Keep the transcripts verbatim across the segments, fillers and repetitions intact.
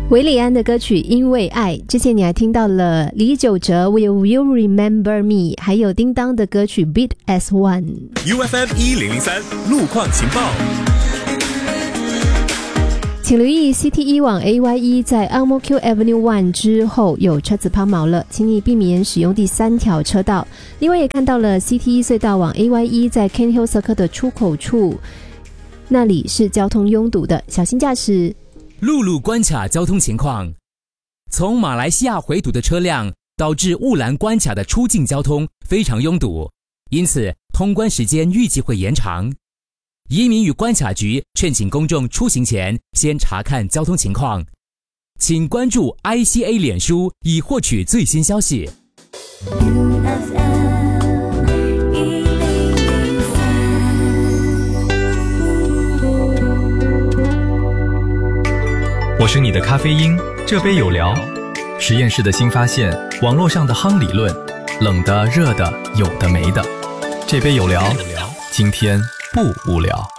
韦礼安的歌曲《因为爱》，之前你还听到了李玖哲 Will You Remember Me， 还有叮当的歌曲 Beat as One。 U F M 一零零三路况情报， 请留意 C T 一 往 A Y E 在 Ang Mo Kio Avenue one 之后有车子抛锚了，请你避免使用第三条车道。另外也看到了 C T 一 隧道往 A Y E 在 Ken Hill Circle 的出口处，那里是交通拥堵的，小心驾驶。 陆路关卡交通情况，从马来西亚回堵的车辆导致雾兰关卡的出境交通非常拥堵，因此通关时间预计会延长。移民与关卡局劝请公众出行前先查看交通情况，请关注 I C A 脸书以获取最新消息。 我是你的咖啡因，这杯有聊。实验室的新发现，网络上的夯理论，冷的、热的，有的没的。这杯有聊，今天不无聊。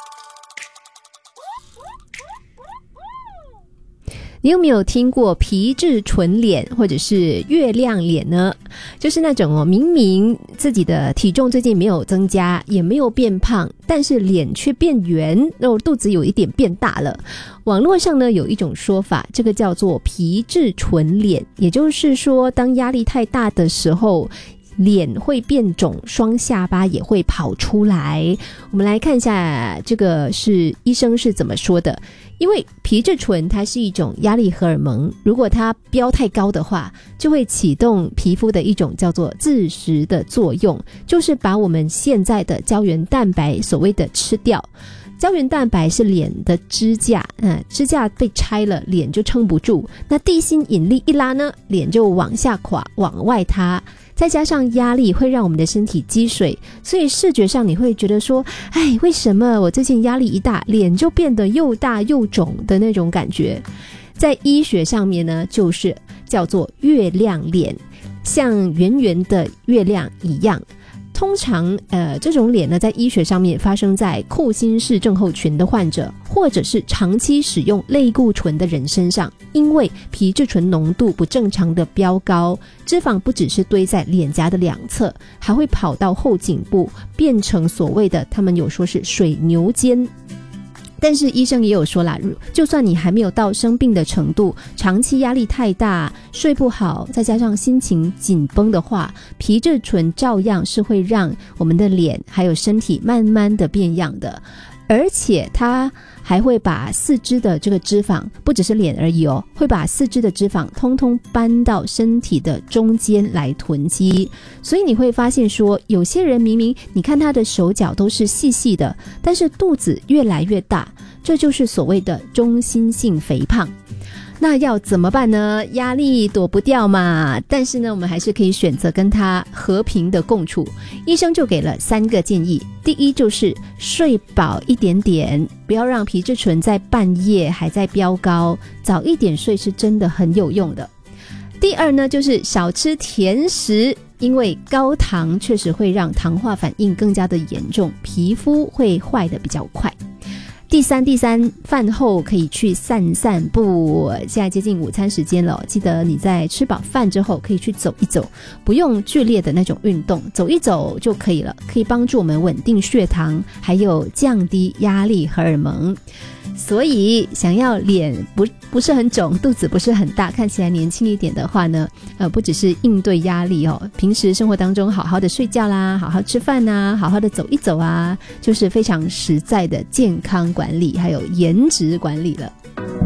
你有没有听过皮质醇脸或者是月亮脸呢？就是那种哦，明明自己的体重最近没有增加，也没有变胖，但是脸却变圆，然后肚子有一点变大了。网络上呢有一种说法，这个叫做皮质醇脸，也就是说当压力太大的时候，脸会变肿，双下巴也会跑出来。我们来看一下这个是医生是怎么说的。因为皮质醇它是一种压力荷尔蒙，如果它飙太高的话，就会启动皮肤的一种叫做自噬的作用，就是把我们现在的胶原蛋白所谓的吃掉。胶原蛋白是脸的支架，嗯，支架被拆了，脸就撑不住。那地心引力一拉呢，脸就往下垮，往外塌。再加上压力会让我们的身体积水，所以视觉上你会觉得说，哎，为什么我最近压力一大，脸就变得又大又肿的那种感觉。在医学上面呢，就是叫做月亮脸，像圆圆的月亮一样。通常呃，这种脸呢，在医学上面发生在库欣氏症候群的患者，或者是长期使用类固醇的人身上，因为皮质醇浓度不正常的飙高，脂肪不只是堆在脸颊的两侧，还会跑到后颈部，变成所谓的他们有说是水牛肩。但是医生也有说啦，就算你还没有到生病的程度，长期压力太大，睡不好，再加上心情紧绷的话，皮质醇照样是会让我们的脸还有身体慢慢的变样的。而且它还会把四肢的这个脂肪，不只是脸而已哦，会把四肢的脂肪通通搬到身体的中间来囤积。所以你会发现说，有些人明明你看他的手脚都是细细的，但是肚子越来越大，这就是所谓的中心性肥胖。那要怎么办呢？压力躲不掉嘛，但是呢，我们还是可以选择跟它和平的共处。医生就给了三个建议。第一就是睡饱一点点，不要让皮质醇在半夜还在飙高，早一点睡是真的很有用的。第二呢，就是少吃甜食，因为高糖确实会让糖化反应更加的严重，皮肤会坏得比较快。第三第三饭后可以去散散步，现在接近午餐时间了，记得你在吃饱饭之后可以去走一走，不用剧烈的那种运动，走一走就可以了，可以帮助我们稳定血糖，还有降低压力荷尔蒙。所以想要脸不不是很肿，肚子不是很大，看起来年轻一点的话呢，呃，不只是应对压力哦，平时生活当中好好的睡觉啦，好好吃饭啊，好好的走一走啊，就是非常实在的健康管理还有颜值管理了。